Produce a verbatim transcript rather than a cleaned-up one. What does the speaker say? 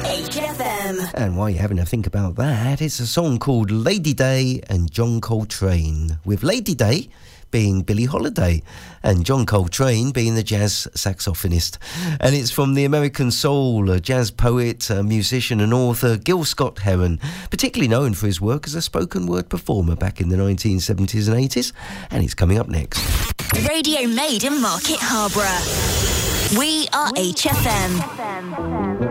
H F M. And while you're having a think about that, it's a song called Lady Day and John Coltrane, with Lady Day being Billie Holiday and John Coltrane being the jazz saxophonist. And it's from the American soul, a jazz poet, a musician and author, Gil Scott-Heron, particularly known for his work as a spoken word performer back in the nineteen seventies and eighties. And it's coming up next. Radio made in Market Harborough. We are H F M.